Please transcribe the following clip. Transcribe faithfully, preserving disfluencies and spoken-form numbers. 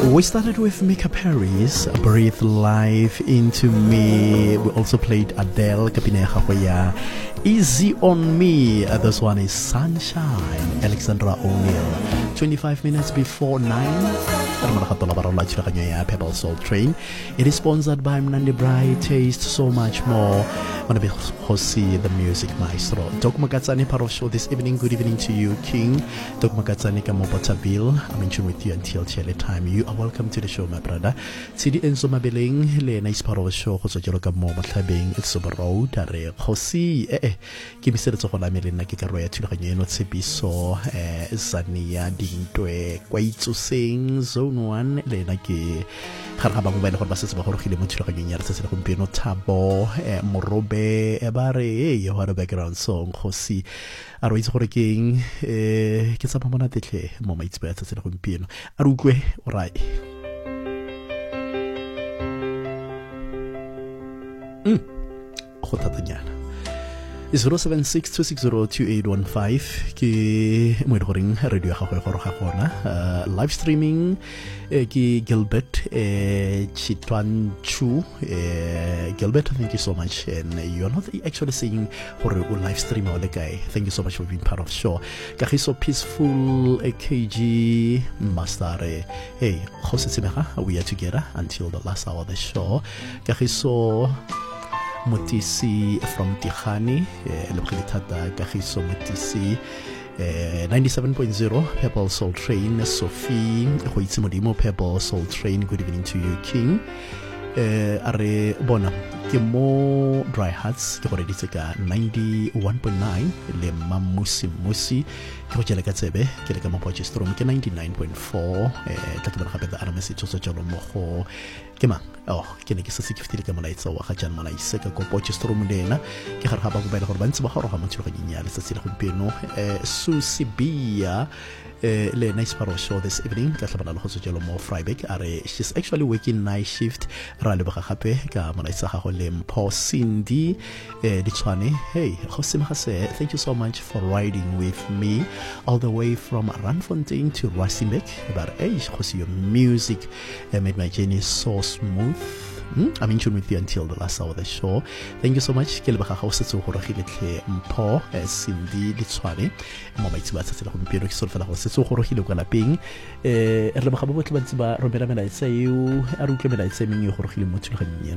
We started with Mika Paris, Breathe Life Into Me. We also played Adele, Kapine Hahoya, Easy On Me. Uh, this one is Sunshine, Alexandra O'Neill. twenty-five minutes before nine. Pebble Soul Train. It is sponsored by Mnandi Bright. Taste so much more. Wanna be Hosi, the music maestro. Dok Magatsani Paro Show this evening. Good evening to you, King. Dok Magatsani Kamopataville. I'm in tune with you until Chile time. You are welcome to the show, my brother. Sidi Enzo Mabeling, Le Nice Paro Show, Hoso Joloka Momo Tabing, it's Super Road, Dare Hosi, eh, give me said to Hola Melina Kikaroya to the no Tsebiso, Zania, Dintwe, Quaito Sing, Zone one, Le Naki, Harabang Bell Horbasas Bahorki, Mutuka, Sassino Tabo, Morobe. Ebare you had a background song Hosi Arois Hurricane Kisapamana Tete Moma it's better to the Pino Arugwe right Mm Hotatanyana zero seven six two six zero two eight one five ki moitoring radio ha go go gona live streaming ki Gilbert Chitwan Chu Gilbert, thank you so much, and you're not actually saying for a live stream or the guy. Thank you so much for being part of the show. Kahiso Peaceful K G Master, hey we are together until the last hour of the show. Kahiso Mutisi from Tihani, Lokalitata Gahiso Mutisi, ninety-seven point zero Pebble Soul Train, Sophie, Hoitzimodimo Pebble Soul Train. Good evening to you, King. Are Bona, Kimo Dry Hats, Koreditaka ninety-one point nine, Le Mamusi Musi, Kojalakatsebe, Kelekamapochistrom, ninety-nine point four, Tatabaka Aramis, Jolomoho. Kema oh kene ke sese ke fitile ka molaetsa wa ga jana mona iseka go Potchefstroom lena ke gare ga ba go bela gore ba ntse ba garo ga motho go nyanya le setse le go peno eh Susibia eh le nice paro show this evening ka tlhabana le go tsotjelo mo Freiburg are she's actually working night shift ra le ba gape ka molaetsa ga go le Mpho Cindy eh Ditshwane. Hey Khosim Hase, thank you so much for riding with me all the way from Randfontein to Rustenburg. But hey Khosi, your music uh, made my journey so smooth. Hmm? I'm in tune with you until the last hour of the show. Thank you so much. Kelebaka house to Horahile Mpho Cindy Ditshwane. Mama it's about to be a sort of house to Horahile Galaping. Eh Rebaka Botla Robera Mena say you are Clement saying you Horahile Mutuhan.